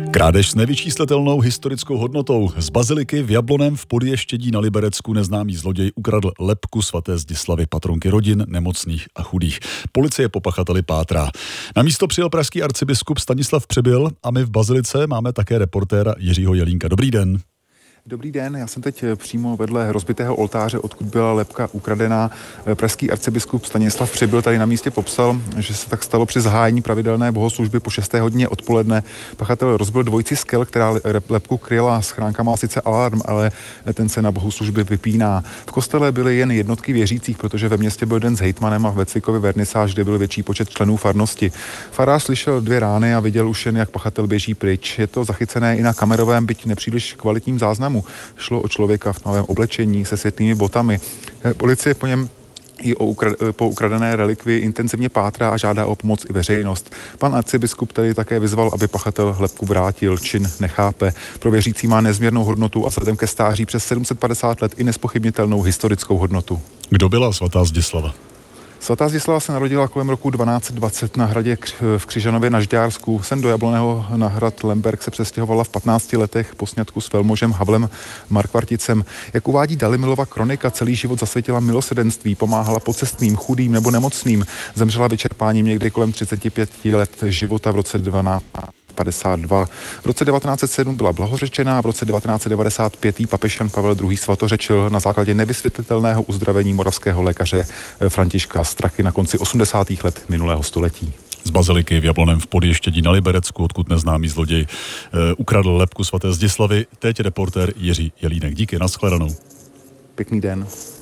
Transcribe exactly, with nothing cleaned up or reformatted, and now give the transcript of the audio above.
Krádež s nevyčíslitelnou historickou hodnotou. Z baziliky v Jablonném v Podještědí na Liberecku neznámý zloděj ukradl lebku svaté Zdislavy, patronky rodin nemocných a chudých. Policie po pachateli pátrá. Na místo přijel pražský arcibiskup Stanislav Přibyl a my v bazilice máme také reportéra Jiřího Jelínka. Dobrý den. Dobrý den, já jsem teď přímo vedle rozbitého oltáře, odkud byla lebka ukradená. Pražský arcibiskup Stanislav Přibyl tady na místě popsal, že se tak stalo při zahájení pravidelné bohoslužby po šesté hodině odpoledne. Pachatel rozbil dvojici skel, která lebku kryla. Schránka má sice alarm, ale ten se na bohoslužby vypíná. V kostele byly jen jednotky věřících, protože ve městě byl den s hejtmanem a v Vecvikově vernisáž, kde byl větší počet členů farnosti. Farář slyšel dvě rány a viděl už jen, jak pachatel běží pryč. Je to zachycené i na kamerovém, byť nepříliš kvalitním záznamu. Šlo o člověka v novém oblečení se světlými botami. Policie po něm i o ukrad, po ukradené relikvii intenzivně pátrá a žádá o pomoc i veřejnost. Pan arcibiskup tady také vyzval, aby pachatel lebku vrátil. Čin nechápe. Pro věřící má nezměrnou hodnotu a vzhledem ke stáří přes sedm set padesát let i nezpochybnitelnou historickou hodnotu. Kdo byla svatá Zdislava? Svatá Zdislava se narodila kolem roku dvanáct dvacet na hradě v Křižanově na Žďársku. Sem do Jablonného na hrad Lemberg se přestěhovala v patnácti letech po sňatku s velmožem Havlem Markvarticem. Jak uvádí Dalimilova kronika, celý život zasvětila milosedenství, pomáhala pocestným, chudým nebo nemocným. Zemřela vyčerpáním někdy kolem třiceti pěti let života v roce dvanáct padesát dva. V roce devatenáct set sedm byla blahořečená a v roce devatenáct set devadesát pět papež Jan Pavel druhý. svatořečil na základě nevysvětlitelného uzdravení moravského lékaře Františka Strachy na konci osmdesátých let minulého století. Z baziliky v Jablonném v Podještědí na Liberecku, odkud neznámý zloděj eh, ukradl lebku svaté Zdislavy. Teď reportér Jiří Jelínek. Díky, nashledanou. Pěkný den.